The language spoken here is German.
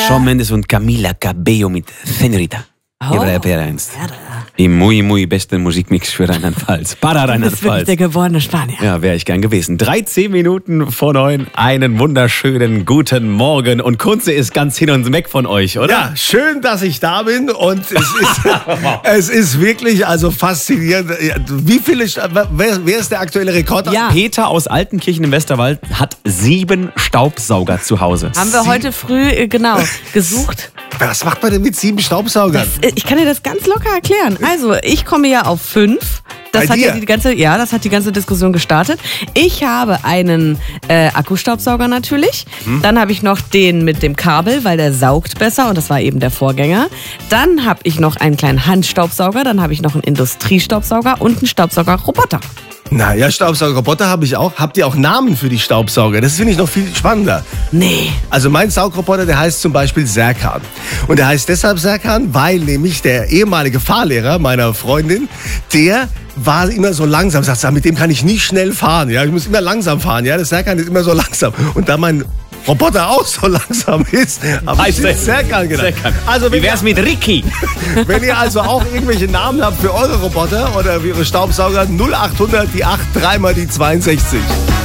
Shawn Mendes und Camila Cabello mit Señorita. Oh, Ernst. Im muy besten Musikmix für Rheinland-Pfalz. Para Das ist wirklich Rheinland-Pfalz. der geborene Spanier. Ja, wäre ich gern gewesen. 13 Minuten vor 9. Einen wunderschönen guten Morgen. Und Kunze ist ganz hin und weg von euch, oder? Ja, schön, dass ich da bin und es ist wirklich also faszinierend. Wie viele, wer ist der aktuelle Rekord? Ja. Peter aus Altenkirchen im Westerwald hat 7 Staubsauger zu Hause. Haben wir heute früh, gesucht. Was macht man denn mit 7 Staubsaugern? Ich kann dir das ganz locker erklären. Also, ich komme ja auf 5. Das Bei hat dir? das hat die ganze Diskussion gestartet. Ich habe einen Akkustaubsauger natürlich. Dann habe ich noch den mit dem Kabel, weil der saugt besser und das war eben der Vorgänger. Dann habe ich noch einen kleinen Handstaubsauger. Dann habe ich noch einen Industriestaubsauger und einen Staubsaugerroboter. Naja, Staubsaugerroboter habe ich auch. Habt ihr auch Namen für die Staubsauger? Das finde ich noch viel spannender. Nee. Also mein Saugroboter, der heißt zum Beispiel Serkan. Und der heißt deshalb Serkan, weil nämlich der ehemalige Fahrlehrer meiner Freundin, der war immer so langsam. Sagt, mit dem kann ich nie schnell fahren. Ja, ich muss immer langsam fahren. Ja, der Serkan ist immer so langsam. Und da mein Roboter auch so langsam ist, habe ich den Serkan genannt. Also Wie wär's mit Ricky? wenn ihr also auch irgendwelche Namen habt für eure Roboter oder für eure Staubsauger, 0800 die 8 3 mal die 62.